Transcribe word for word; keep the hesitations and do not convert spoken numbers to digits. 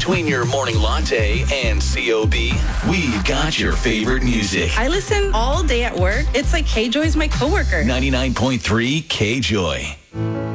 Between your morning latte and C O B, we've got your favorite music. I listen all day at work. It's like K-Joy's my coworker. ninety-nine point three K-Joy.